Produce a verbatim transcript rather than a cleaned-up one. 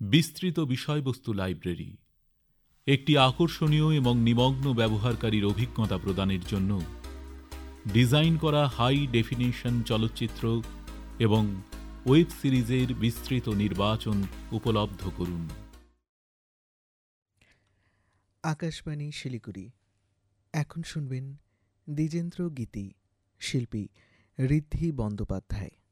বিস্তৃত বিষয়বস্তু লাইব্রেরি, একটি আকর্ষণীয় এবং নিমগ্ন ব্যবহারকারীর অভিজ্ঞতা প্রদানের জন্য ডিজাইন করা হাই ডেফিনিশন চলচ্চিত্র এবং ওয়েব সিরিজের বিস্তৃত নির্বাচন উপলব্ধ করুন। আকাশবাণী শিলিগুড়ি। এখন শুনবেন দ্বিজেন্দ্র গীতি, শিল্পী ঋদ্ধি বন্দ্যোপাধ্যায়।